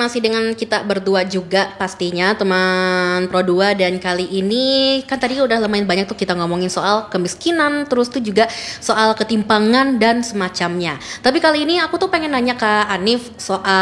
masih dengan kita berdua juga pastinya teman Pro 2, dan kali ini kan tadi udah lumayan banyak tuh kita ngomongin soal kemiskinan, terus tuh juga soal ketimpangan dan semacamnya. Tapi kali ini aku tuh pengen nanya ke Hanif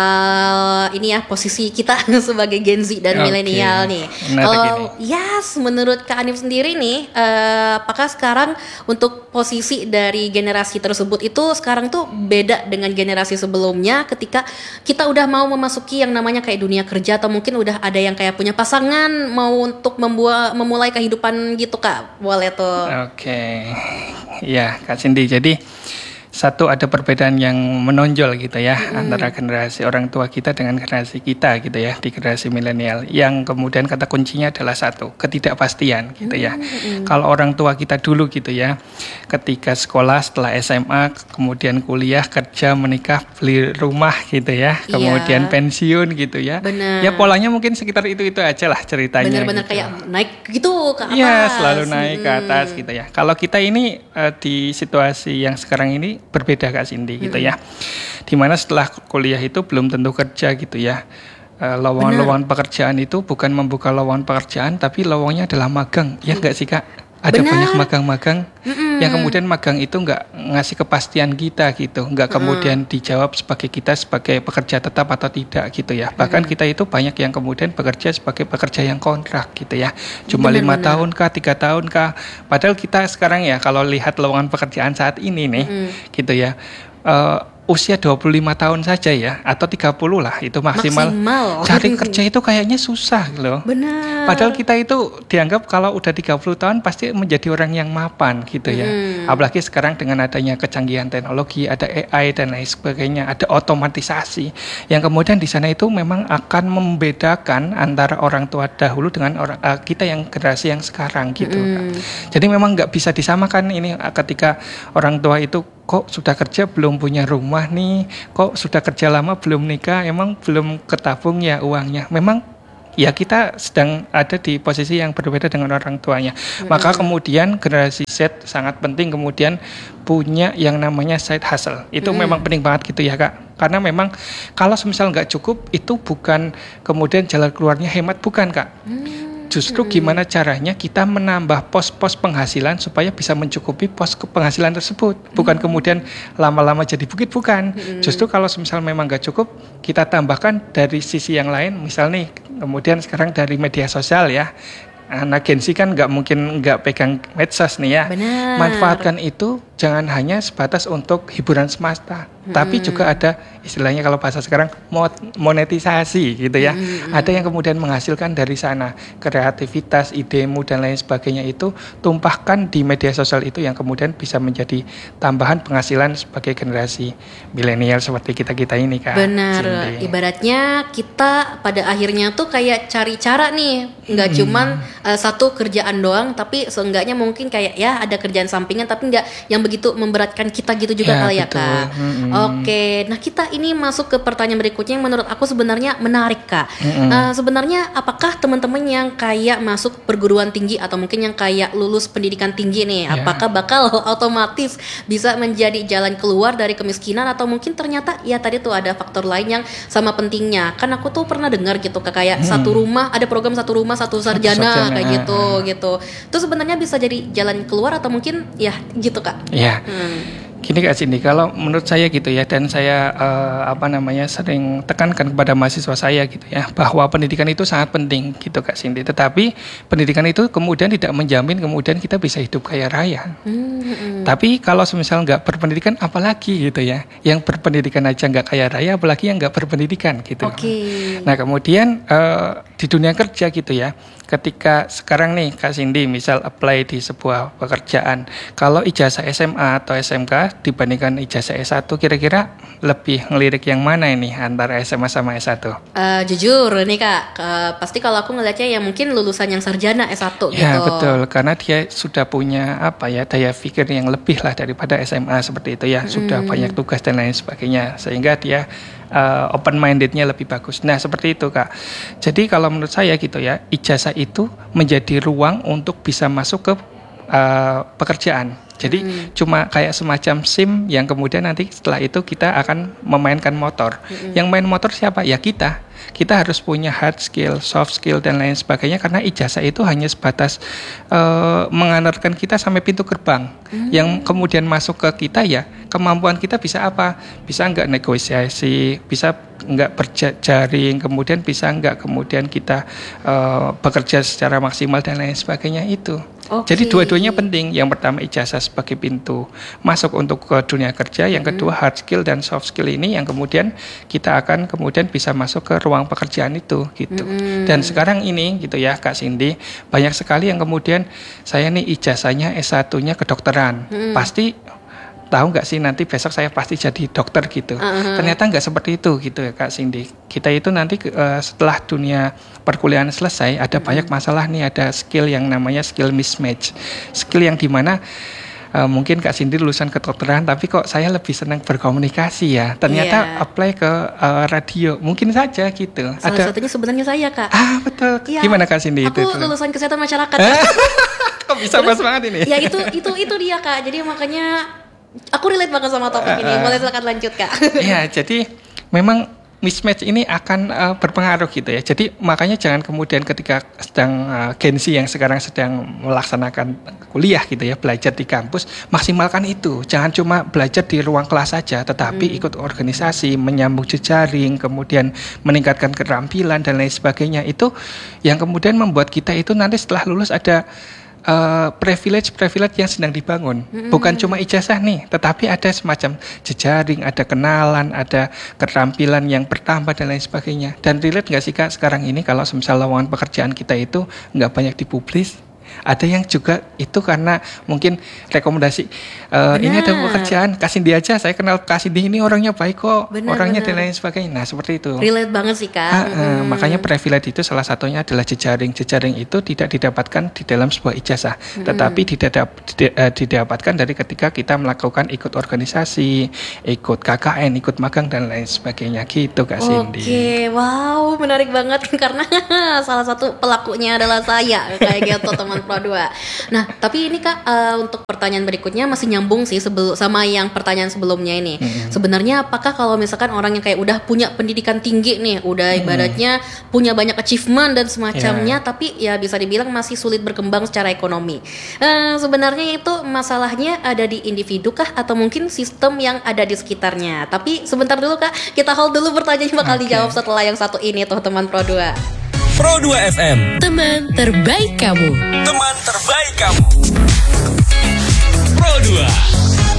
soal ini ya, posisi kita sebagai Gen Z dan milenial nih. Kalau menurut Kak Hanif sendiri nih, apakah sekarang untuk posisi dari generasi tersebut itu sekarang tuh beda dengan generasi sebelumnya ketika kita udah mau memasuki yang namanya kayak dunia kerja, atau mungkin udah ada yang kayak punya pasangan mau untuk memulai kehidupan gitu Kak? Boleh tuh. Oke. Ya Kak Cindy, jadi satu ada perbedaan yang menonjol gitu ya antara generasi orang tua kita dengan generasi kita gitu ya, di generasi milenial, yang kemudian kata kuncinya adalah satu, ketidakpastian gitu ya. Kalau orang tua kita dulu gitu ya, ketika sekolah, setelah SMA, kemudian kuliah, kerja, menikah, beli rumah gitu ya, kemudian pensiun gitu ya. Bener. Ya polanya mungkin sekitar itu aja lah ceritanya. Bener-bener gitu. Kayak naik gitu ke atas. Iya, selalu naik ke atas gitu ya. Kalau kita ini di situasi yang sekarang ini berbeda Kak Cindy gitu ya. Dimana setelah kuliah itu belum tentu kerja gitu ya. Lowongan-lowongan pekerjaan itu bukan membuka lowongan pekerjaan, tapi lowongannya adalah magang. Ya enggak sih Kak? Ada banyak magang-magang yang kemudian magang itu nggak ngasih kepastian kita gitu, nggak kemudian dijawab sebagai kita sebagai pekerja tetap atau tidak gitu ya. Bahkan kita itu banyak yang kemudian bekerja sebagai pekerja yang kontrak gitu ya, cuma 5 tahun kah, 3 tahun kah. Padahal kita sekarang ya kalau lihat lowongan pekerjaan saat ini nih gitu ya, usia 25 tahun saja ya, atau 30 lah itu maksimal. Cari kerja itu kayaknya susah loh. Benar. Padahal kita itu dianggap kalau udah 30 tahun pasti menjadi orang yang mapan gitu ya. Apalagi sekarang dengan adanya kecanggihan teknologi, ada AI dan lain sebagainya, ada otomatisasi yang kemudian di sana itu memang akan membedakan antara orang tua dahulu dengan kita yang generasi yang sekarang gitu. Jadi memang nggak bisa disamakan ini ketika orang tua itu kok sudah kerja belum punya rumah nih, kok sudah kerja lama belum nikah, emang belum ketabung ya uangnya. Memang ya kita sedang ada di posisi yang berbeda dengan orang tuanya. Maka kemudian generasi Z sangat penting kemudian punya yang namanya side hustle. Itu memang penting banget gitu ya Kak. Karena memang kalau semisal nggak cukup, itu bukan kemudian jalan keluarnya hemat, bukan Kak. Justru gimana caranya kita menambah pos-pos penghasilan supaya bisa mencukupi pos penghasilan tersebut. Bukan kemudian lama-lama jadi bukit, bukan. Justru kalau misal memang nggak cukup, kita tambahkan dari sisi yang lain. Misal nih, kemudian sekarang dari media sosial ya. Anak Gen Z kan nggak mungkin nggak pegang medsos nih ya. Benar. Manfaatkan itu jangan hanya sebatas untuk hiburan semata, tapi juga ada istilahnya kalau bahasa sekarang monetisasi gitu ya. Ada yang kemudian menghasilkan dari sana kreativitas, idemu dan lain sebagainya itu tumpahkan di media sosial itu yang kemudian bisa menjadi tambahan penghasilan sebagai generasi milenial seperti kita ini Kak. Benar. Cindy. Ibaratnya kita pada akhirnya tuh kayak cari cara nih, nggak cuman satu kerjaan doang, tapi seenggaknya mungkin kayak ya ada kerjaan sampingan tapi nggak yang begitu memberatkan kita gitu juga kali ya Kak. Oke, nah kita ini masuk ke pertanyaan berikutnya yang menurut aku sebenarnya menarik Kak. Sebenarnya apakah teman-teman yang kayak masuk perguruan tinggi atau mungkin yang kayak lulus pendidikan tinggi nih, apakah bakal otomatis bisa menjadi jalan keluar dari kemiskinan, atau mungkin ternyata ya tadi tuh ada faktor lain yang sama pentingnya? Kan aku tuh pernah dengar gitu Kak, kayak satu rumah, ada program satu rumah satu sarjana kayak gitu. Itu sebenarnya bisa jadi jalan keluar atau mungkin ya gitu Kak? Ya. Gini Kak Cindy, kalau menurut saya gitu ya, dan saya sering tekankan kepada mahasiswa saya gitu ya, bahwa pendidikan itu sangat penting gitu Kak Cindy. Tetapi pendidikan itu kemudian tidak menjamin kemudian kita bisa hidup kaya raya. Tapi kalau semisal nggak berpendidikan, apalagi gitu ya, yang berpendidikan aja nggak kaya raya, apalagi yang nggak berpendidikan gitu. Nah kemudian di dunia kerja gitu ya, ketika sekarang nih Kak Cindy misal apply di sebuah pekerjaan, kalau ijazah SMA atau SMK dibandingkan ijazah S1, kira-kira lebih ngelirik yang mana ini antara SMA sama S1? Jujur nih Kak, pasti kalau aku ngelihatnya ya mungkin lulusan yang sarjana S1 gitu. Ya betul, karena dia sudah punya daya pikir yang lebih lah daripada SMA seperti itu ya, sudah banyak tugas dan lain sebagainya, sehingga dia open mindednya lebih bagus. Nah seperti itu Kak. Jadi kalau menurut saya gitu ya, ijazah itu menjadi ruang untuk bisa masuk ke pekerjaan. Jadi cuma kayak semacam SIM yang kemudian nanti setelah itu kita akan memainkan motor. Yang main motor siapa? Ya kita. Kita harus punya hard skill, soft skill dan lain sebagainya karena ijazah itu hanya sebatas mengantarkan kita sampai pintu gerbang. Yang kemudian masuk ke kita ya kemampuan kita bisa apa? Bisa enggak negosiasi, bisa enggak berjaring, kemudian bisa enggak kemudian kita bekerja secara maksimal dan lain sebagainya itu. Okay. Jadi dua-duanya penting. Yang pertama ijazah sebagai pintu masuk untuk ke dunia kerja. Yang kedua hard skill dan soft skill ini yang kemudian kita akan kemudian bisa masuk ke ruang pekerjaan itu gitu. Dan sekarang ini gitu ya Kak Cindy, banyak sekali yang kemudian saya nih ijazahnya S1-nya kedokteran. Pasti tahu nggak sih nanti besok saya pasti jadi dokter gitu. Ternyata nggak seperti itu gitu ya Kak Cindy. Kita itu nanti setelah dunia perkuliahan selesai ada banyak masalah nih, ada skill yang namanya skill mismatch. Skill yang dimana mungkin Kak Cindy lulusan kedokteran tapi kok saya lebih senang berkomunikasi ya. Ternyata apply ke radio. Mungkin saja gitu. Salah satunya sebenarnya saya Kak. Betul. Ya. Gimana Kak Cindy itu? Aku lulusan kesehatan masyarakat. Kok bisa pas banget ini? Ya itu dia Kak. Jadi makanya aku relate banget sama topik ini. Boleh silakan lanjut Kak. Ya, jadi memang mismatch ini akan berpengaruh gitu ya. Jadi makanya jangan kemudian ketika sedang Gen Z yang sekarang sedang melaksanakan kuliah gitu ya, belajar di kampus, maksimalkan itu. Jangan cuma belajar di ruang kelas saja, tetapi ikut organisasi, menyambung jejaring, kemudian meningkatkan keterampilan dan lain sebagainya. Itu yang kemudian membuat kita itu nanti setelah lulus ada privilege yang sedang dibangun. Bukan cuma ijazah nih, tetapi ada semacam jejaring, ada kenalan, ada keterampilan yang bertambah dan lain sebagainya. Dan relate nggak sih Kak sekarang ini kalau semisal lowongan pekerjaan kita itu nggak banyak dipublis? Ada yang juga itu karena mungkin rekomendasi ini ada pekerjaan, kasih dia aja, saya kenal kasih dia ini orangnya baik kok, orangnya dan lain sebagainya. Nah seperti itu. Relate banget sih Kak. Makanya privilege itu salah satunya adalah jejaring. Jejaring itu tidak didapatkan di dalam sebuah ijazah, tetapi didapatkan dari ketika kita melakukan ikut organisasi, ikut KKN, ikut magang dan lain sebagainya gitu Kak Cindy. Oke, wow menarik banget karena salah satu pelakunya adalah saya kayak gitu teman Pro 2. Nah, tapi ini Kak untuk pertanyaan berikutnya masih nyambung sih sama yang pertanyaan sebelumnya ini. Sebenarnya apakah kalau misalkan orang yang kayak udah punya pendidikan tinggi nih, udah ibaratnya punya banyak achievement dan semacamnya, tapi ya bisa dibilang masih sulit berkembang secara ekonomi. Sebenarnya itu masalahnya ada di individu kah atau mungkin sistem yang ada di sekitarnya? Tapi sebentar dulu Kak, kita hold dulu, pertanyaannya bakal dijawab setelah yang satu ini tuh teman Pro 2. Pro 2 FM, teman terbaik kamu. Teman terbaik kamu. Pro 2.